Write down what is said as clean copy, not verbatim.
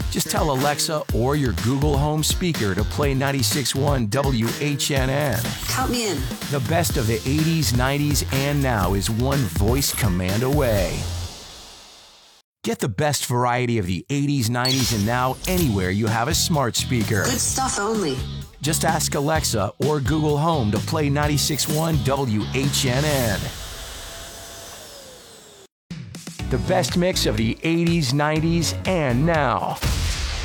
Just tell Alexa or your Google Home speaker to play 96.1 WHNN. Count me in. The best of the 80s, 90s, and now is one voice command away. Get the best variety of the 80s, 90s, and now anywhere you have a smart speaker. Good stuff only. Just ask Alexa or Google Home to play 96.1 WHNN. The best mix of the 80s, 90s, and now.